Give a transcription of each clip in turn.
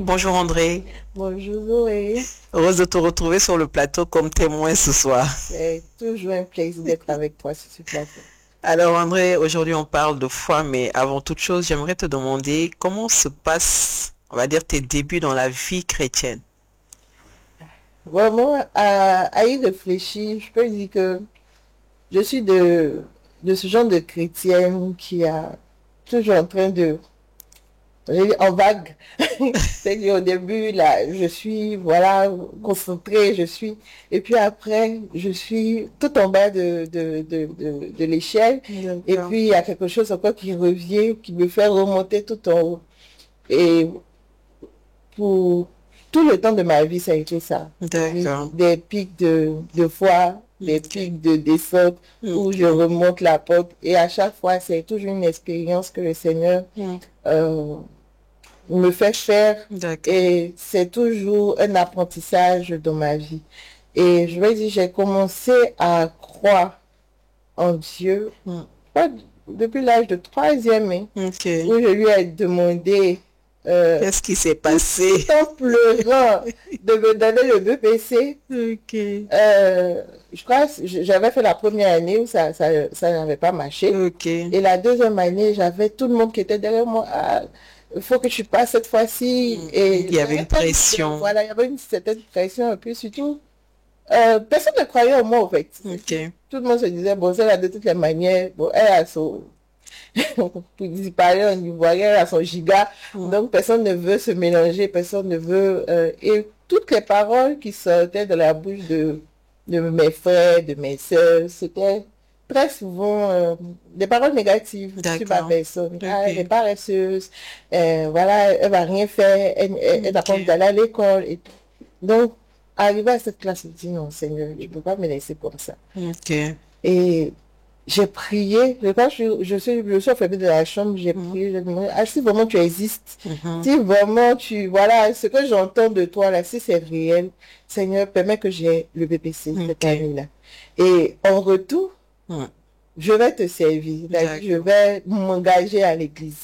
Bonjour André, Bonjour Zoé, heureuse de te retrouver sur le plateau comme témoin ce soir. c'est toujours un plaisir d'être avec toi sur ce plateau. Alors André, aujourd'hui on parle de foi, mais avant toute chose, j'aimerais te demander comment se passent, on va dire, tes débuts dans la vie chrétienne. Vraiment, à y réfléchir, je peux dire que je suis de ce genre de chrétienne qui a toujours en train de, en vague. C'est-à-dire au début, là, je suis, voilà, concentrée, et puis après, je suis tout en bas de l'échelle, et D'accord. puis il y a quelque chose encore qui revient, qui me fait remonter tout en haut. Et pour tout le temps de ma vie, ça a été ça. D'accord. Des pics de foi, des Ok. pics de descente où je remonte la pente. Et à chaque fois, c'est toujours une expérience que le Seigneur euh, me fait faire. D'accord. Et c'est toujours un apprentissage dans ma vie. Et je vais dire, j'ai commencé à croire en Dieu pas depuis l'âge de troisième, Ok. où je lui ai demandé Qu'est-ce qui s'est passé? tout en pleurant de me donner le BPC. Ok. Je crois que j'avais fait la première année où ça n'avait pas marché. Ok. Et la deuxième année, j'avais tout le monde qui était derrière moi. Ah, il faut que tu passes cette fois-ci. Et Il y avait une pression. voilà, il y avait une certaine pression. Et puis surtout, personne ne croyait en moi, en fait. Ok. Tout le monde se disait, bon, c'est là de toutes les manières. Bon, elle a son, pour parler en ivoirien, à son giga. Donc, personne ne veut se mélanger, personne ne veut... et toutes les paroles qui sortaient de la bouche de mes frères, de mes soeurs, c'était très souvent des paroles négatives sur ma personne. Ah, elle est paresseuse, voilà, elle va rien faire, elle n'a pas envie d'aller à l'école. Donc, arrivé à cette classe, je me dis, non, Seigneur, je ne peux pas me laisser comme ça. Ok. Et j'ai prié, quand je suis enfermée de la chambre, j'ai prié, j'ai demandé, ah, si vraiment tu existes, si vraiment voilà, ce que j'entends de toi là, si c'est réel, Seigneur, permets que j'ai le BPC cette année-là. Et en retour, je vais te servir, je vais m'engager à l'église.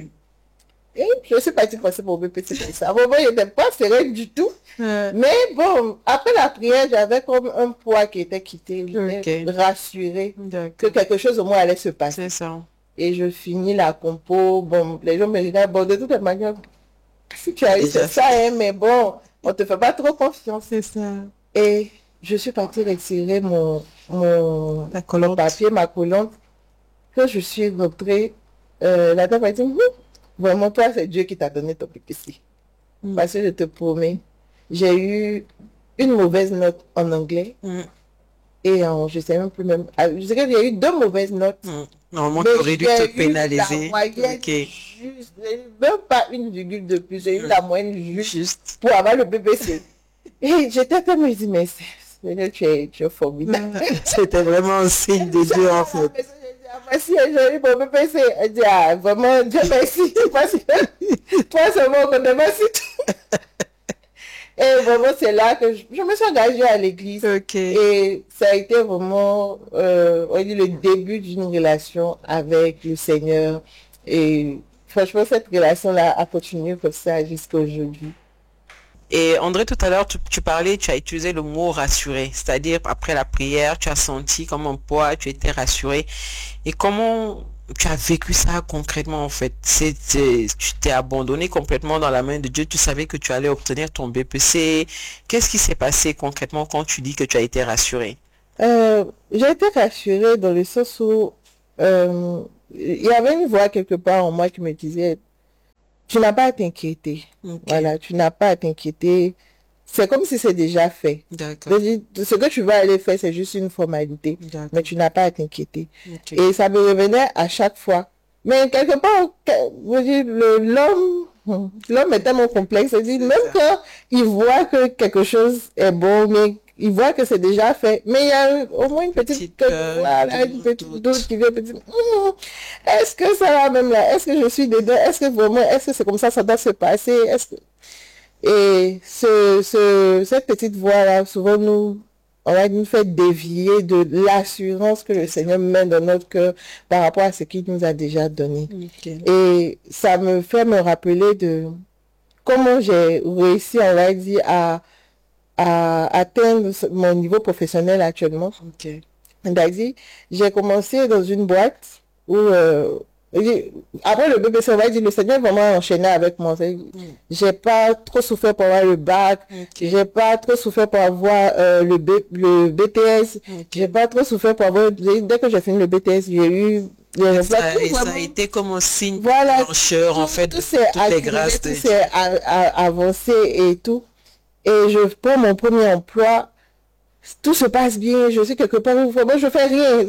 Et je suis partie passer mon BPC comme ça. Vraiment, il n'était pas sereine du tout. Mais bon, après la prière, j'avais comme un poids qui était quitté. J'étais rassurée que quelque chose au moins allait se passer. C'est ça. Et je finis la compo. Bon, les gens me disaient, bon, de toute manière, si tu as eu, c'est ça, hein, mais bon, on te fait pas trop confiance. C'est ça. Et je suis partie retirer mon papier, ma collante. Quand je suis rentrée, la dame m'a dit, vraiment, toi, c'est Dieu qui t'a donné ton BPC. Parce que je te promets, j'ai eu une mauvaise note en anglais. Et je sais même plus même. Je sais qu'il y a eu 2 mauvaises notes. Normalement, tu aurais dû te pénaliser. La moyenne juste, même pas une virgule de plus. J'ai eu la moyenne juste pour avoir le BBC. Et j'étais comme, je me dis, mais tu es formidable. C'était vraiment un signe de Dieu en fait. Merci, j'ai eu mon BPC. Elle dit, ah, vraiment, Dieu merci. Parce que toi seulement, on te merci. Et vraiment, c'est là que je me suis engagée à l'église. Et ça a été vraiment on dit, le début d'une relation avec le Seigneur. Et franchement, cette relation-là a continué comme ça jusqu'à aujourd'hui. Et André, tout à l'heure, tu parlais, tu as utilisé le mot rassuré, c'est-à-dire après la prière, tu as senti comme un poids, tu étais rassuré. Et comment tu as vécu ça concrètement en fait? Tu t'es abandonné complètement dans la main de Dieu, tu savais que tu allais obtenir ton BPC. Qu'est-ce qui s'est passé concrètement quand tu dis que tu as été rassuré? J'ai été rassurée dans le sens où il y avait une voix quelque part en moi qui me disait, tu n'as pas à t'inquiéter. Voilà, tu n'as pas à t'inquiéter. C'est comme si c'est déjà fait. Ce que tu vas aller faire, c'est juste une formalité. Mais tu n'as pas à t'inquiéter. Et ça me revenait à chaque fois. Mais quelque part, l'homme est tellement complexe. Même quand il voit que quelque chose est bon, mais il voit que c'est déjà fait. Mais il y a au moins une petite doute qui vient dire, est-ce que ça va même là? Est-ce que je suis dedans? Est-ce que vraiment, est-ce que c'est comme ça doit se passer? Et cette petite voix-là, souvent on va nous faire dévier de l'assurance que le Seigneur met dans notre cœur par rapport à ce qu'il nous a déjà donné. Et ça me fait me rappeler de comment j'ai réussi, on va dire, à atteindre mon niveau professionnel actuellement. Ok. C'est-à-dire, j'ai commencé dans une boîte où, après le BPC, on va dire, le Seigneur vraiment enchaîné avec moi. J'ai pas trop souffert pour avoir le bac, j'ai pas trop souffert pour avoir le BTS, j'ai pas trop souffert pour avoir, dès que j'ai fini le BTS, j'ai eu ça a été comme un signe voilà, blancheur, en fait, tout les grâces. Tout s'est avancé et tout. Et je prends mon premier emploi, tout se passe bien, je sais quelque part où vraiment je fais rien.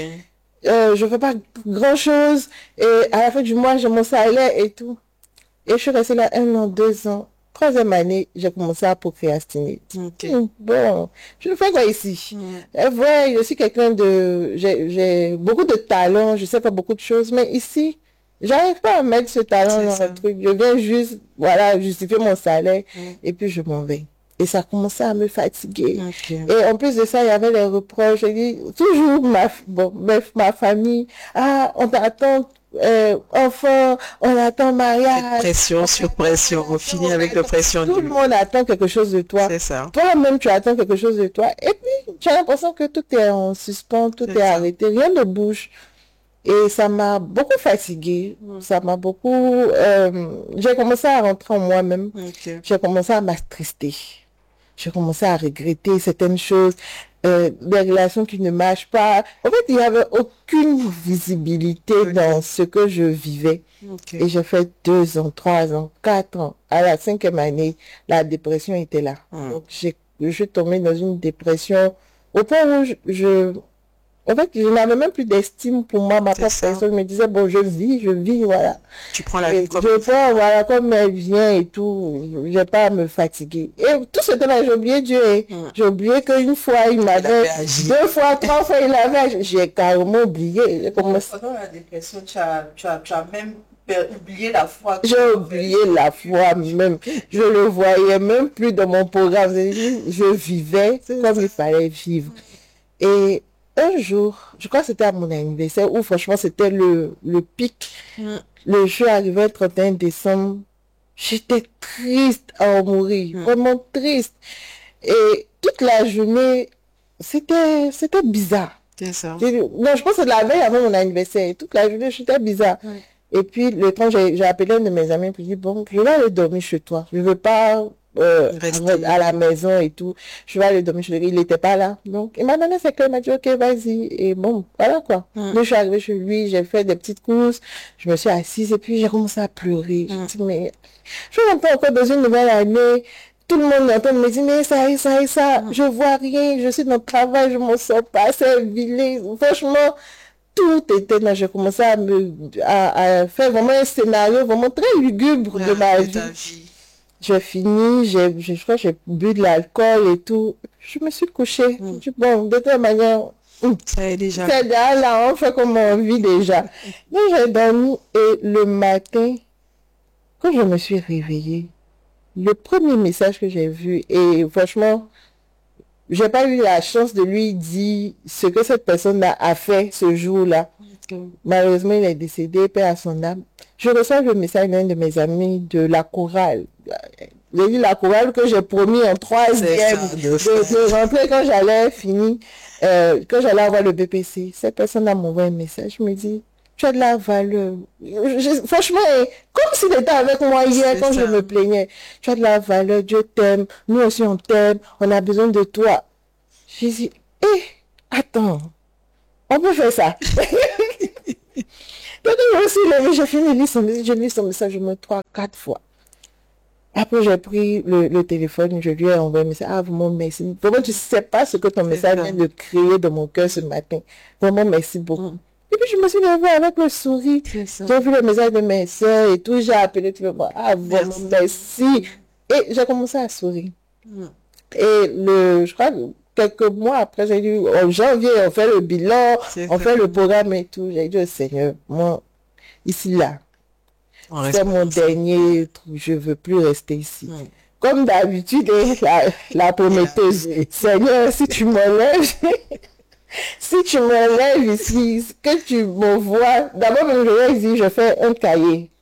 Je fais pas grand chose et à la fin du mois j'ai mon salaire et tout. Et je suis restée là 1 an, 2 ans. 3e année, j'ai commencé à procrastiner. Bon, je fais quoi ici? Ouais, je suis quelqu'un de... J'ai beaucoup de talent, je sais pas beaucoup de choses, mais ici, j'arrive pas à mettre ce talent dans le truc. Je viens juste, voilà, justifier mon salaire et puis je m'en vais. Et ça commençait à me fatiguer. Et en plus de ça, il y avait les reproches. J'ai dit, toujours ma famille, ah, on t'attend, enfant, on attend mariage. Pression sur pression, on finit avec la pression. Tout le monde attend quelque chose de toi. C'est ça. Toi-même, tu attends quelque chose de toi. Et puis, tu as l'impression que tout est en suspens, tout est arrêté, rien ne bouge. Et ça m'a beaucoup fatiguée. Ça m'a beaucoup... j'ai commencé à rentrer en moi-même. J'ai commencé à m'attrister. J'ai commencé à regretter certaines choses, des relations qui ne marchent pas. En fait, il n'y avait aucune visibilité dans ce que je vivais. Et j'ai fait 2 ans, 3 ans, 4 ans. À la 5e année, la dépression était là. Donc, je suis tombée dans une dépression au point où en fait, je n'avais même plus d'estime pour moi, ma propre personne. Je me disais, bon, je vis, voilà. Tu prends la vie comme je prends, voilà, comme elle vient et tout. Je vais pas me fatiguer. Et tout ce temps-là, j'ai oublié Dieu. J'ai oublié qu'une fois, il m'avait, 2 fois, 3 fois, il avait, j'ai carrément oublié. Pendant la dépression, tu as même oublié la foi. J'ai oublié la foi même. Je le voyais même plus dans mon programme. Je vivais comme il fallait vivre. Et un jour, je crois que c'était à mon anniversaire, où franchement c'était le pic. Le jour arrivé le 31 décembre, j'étais triste à en mourir, vraiment triste. Et toute la journée, c'était bizarre. C'est ça. Non, je pense que la veille avant mon anniversaire, toute la journée, j'étais bizarre. Et puis, le temps, j'ai appelé un de mes amis, puis j'ai dit, bon, je vais aller dormir chez toi. Je ne veux pas à la maison et tout. Je vais aller dormir chez lui. Il n'était pas là. Donc, il m'a donné ses clés, il m'a dit, ok, vas-y. Et bon, voilà quoi. Donc, je suis arrivée chez lui, j'ai fait des petites courses, je me suis assise et puis j'ai commencé à pleurer. Je me dis, mais je suis pas encore dans une nouvelle année. Tout le monde entend me dire, mais ça, je vois rien, je suis dans le travail, je m'en sors pas, c'est vilé. Franchement, tout était là. J'ai commencé à faire vraiment un scénario vraiment très lugubre de ma vie. J'ai fini, je crois que j'ai bu de l'alcool et tout. Je me suis couchée. Je dis, bon, de toute manière, c'est déjà là, on fait comme on vit déjà. Donc j'ai dormi et le matin, quand je me suis réveillée, le premier message que j'ai vu, et franchement, j'ai pas eu la chance de lui dire ce que cette personne a fait ce jour-là. Malheureusement, il est décédé, paix à son âme. Je reçois le message d'un de mes amis de la chorale. J'ai dit la chorale que j'ai promis en 3e de rentrer quand j'allais finir, quand j'allais avoir le BPC. Cette personne-là m'envoie un message, je me dis, tu as de la valeur. Franchement, comme s'il était avec moi hier quand je me plaignais. Tu as de la valeur, Dieu t'aime, nous aussi on t'aime, on a besoin de toi. J'ai dit, attends, on peut faire ça. Donc je me suis levée, j'ai fini de lire son message, je me 3-4 fois. Après, j'ai pris le téléphone, je lui ai envoyé un message. Ah, vraiment, merci. Vraiment, tu sais pas ce que ton message vient de créer dans mon cœur ce matin. Vraiment, merci beaucoup. Et puis, je me suis levée avec le sourire. J'ai vu le message de mes soeurs et tout. J'ai appelé tout le monde. Ah, vraiment, merci. Et j'ai commencé à sourire. Et je crois, quelques mois après, j'ai dit, en janvier, on fait le bilan, on fait le programme et tout. J'ai dit au Seigneur, moi, ici, là, c'est mon dernier truc, je veux plus rester ici. Comme d'habitude, la prometteuse, Seigneur, si tu m'enlèves, si tu m'enlèves ici, que tu m'envoies, d'abord, même je vais dire, je fais un cahier.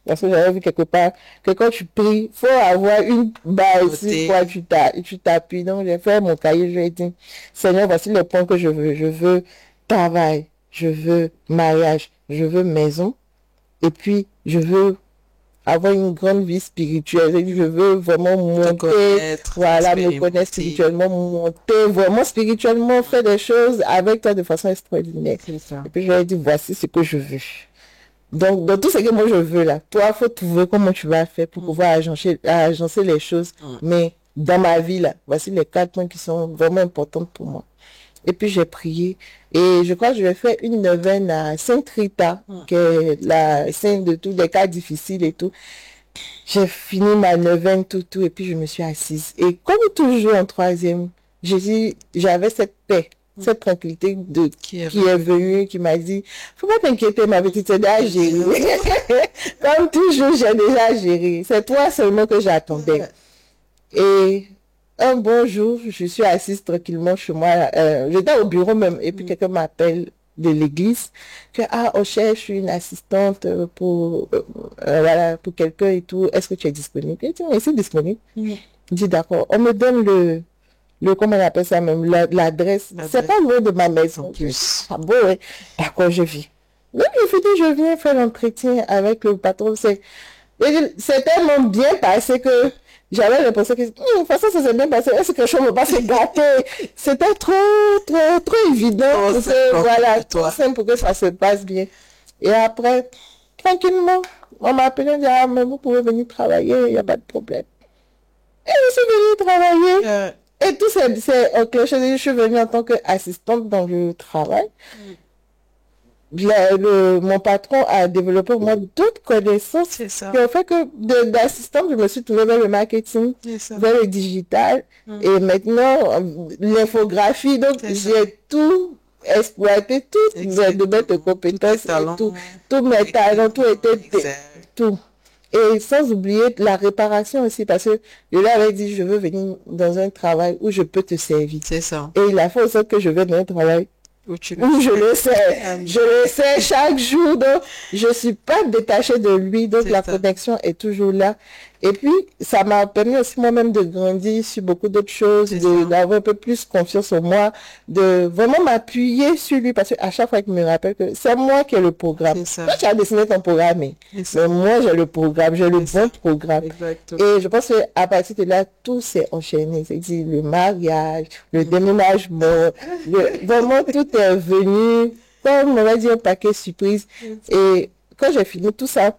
Parce que j'avais vu quelque part que quand tu pries, faut avoir une base sur quoi tu t'appuies. Donc, j'ai fait mon cahier, je lui ai dit, Seigneur, voici les points que je veux. Je veux travail, je veux mariage, je veux maison. Et puis, je veux avoir une grande vie spirituelle. Je veux vraiment monter, voilà, me connaître spirituellement, monter, vraiment spirituellement, faire des choses avec toi de façon extraordinaire. Et puis, je lui ai dit, voici ce que je veux. Donc, dans tout ce que moi je veux là, toi, il faut trouver comment tu vas faire pour pouvoir agencer les choses. Mais dans ma vie là, voici les 4 points qui sont vraiment importants pour moi. Et puis j'ai prié. Et je crois que je vais faire une neuvaine à Sainte Rita, qui est la sainte de tous les cas difficiles et tout. J'ai fini ma neuvaine, tout, et puis je me suis assise. Et comme toujours en 3e, j'avais cette paix, cette tranquillité qui est venue, qui m'a dit, faut pas t'inquiéter, ma petite, c'est déjà géré. Comme toujours, j'ai déjà géré. C'est toi seulement que j'attendais. Et un bon jour, je suis assise tranquillement chez moi. J'étais au bureau même, et puis quelqu'un m'appelle de l'église que on cherche une assistante pour quelqu'un et tout. Est-ce que tu es disponible? Et tu es disponible. Je dis d'accord. On me donne le comment on appelle ça même, l'adresse. C'est pas loin de ma maison. Ah bon, ouais. D'accord, je vis. Donc, je viens faire l'entretien avec le patron. C'est tellement bien passé que j'avais l'impression que, de toute façon, ça s'est bien passé. Est-ce que quelque chose me passe gâté? C'était trop évident. Voilà, trop simple pour que ça se passe bien. Et après, tranquillement, on m'a appelé, on dit, mais vous pouvez venir travailler, il n'y a pas de problème. Et je suis venue travailler. Et tout c'est enclenché. Je suis venue en tant qu'assistante dans le travail. Mon patron a développé pour moi d'autres connaissances qui ont fait que d'assistante, je me suis trouvée vers le marketing, vers le digital et maintenant l'infographie. Donc, j'ai tout exploité, toutes de mes compétences, tous mes talents, tout. Et sans oublier la réparation aussi, parce que je lui avais dit, je veux venir dans un travail où je peux te servir. C'est ça. Et il a fait en sorte que je vienne dans un travail où je le sais chaque jour, donc je suis pas détachée de lui, donc la connexion est toujours là. Et puis, ça m'a permis aussi moi-même de grandir sur beaucoup d'autres choses, d'avoir un peu plus confiance en moi, de vraiment m'appuyer sur lui, parce qu'à chaque fois qu'il me rappelle que c'est moi qui ai le programme. Toi, tu as dessiné ton programme, mais moi, j'ai le programme, j'ai le bon programme. Exactement. Et je pense qu'à partir de là, tout s'est enchaîné. C'est-à-dire le mariage, le déménagement, vraiment tout est venu, comme on va dire, un paquet surprise. Et quand j'ai fini tout ça,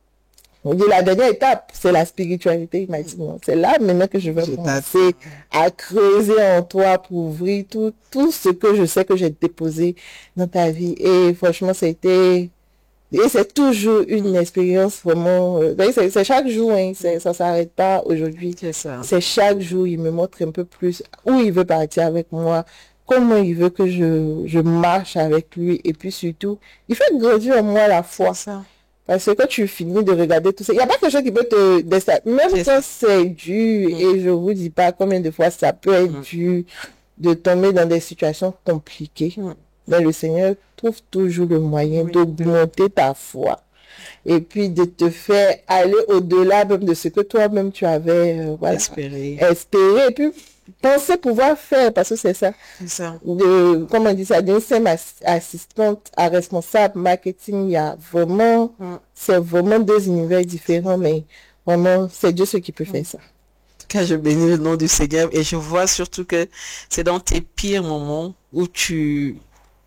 on dit la dernière étape, c'est la spiritualité. Il m'a dit non, c'est là maintenant que je vais commencer à creuser en toi pour ouvrir tout ce que je sais que j'ai déposé dans ta vie. Et franchement, et c'est toujours une expérience vraiment, c'est chaque jour, hein, ça s'arrête pas aujourd'hui. C'est chaque jour, il me montre un peu plus où il veut partir avec moi, comment il veut que je marche avec lui. Et puis surtout, il fait grandir en moi la foi. Parce que quand tu finis de regarder tout ça, il n'y a pas quelque chose qui peut te déstabiliser. Même quand c'est dur, et je vous dis pas combien de fois ça peut être dur de tomber dans des situations compliquées. Mais le Seigneur trouve toujours le moyen d'augmenter ta foi. Et puis de te faire aller au-delà même de ce que toi-même tu avais espéré. Et puis penser pouvoir faire, parce que c'est ça. Comment on dit ça, d'une simple assistante à responsable marketing, il y a vraiment, c'est vraiment 2 univers différents, mais vraiment, c'est Dieu ce qui peut faire ça. En tout cas, je bénis le nom du Seigneur et je vois surtout que c'est dans tes pires moments où tu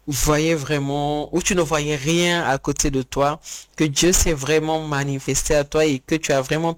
ne voyais rien à côté de toi, que Dieu s'est vraiment manifesté à toi et que tu as vraiment